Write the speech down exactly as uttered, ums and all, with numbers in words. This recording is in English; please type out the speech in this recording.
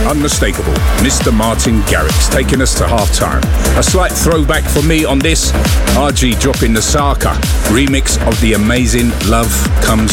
unmistakable Mister Martin Garrix taking us to half-time. A slight throwback for me on this, R G dropping the Saka remix of the amazing Love Comes